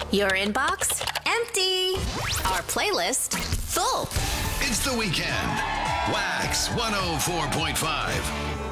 Your inbox? Empty. Our playlist? Full. It's the weekend. Wax 104.5.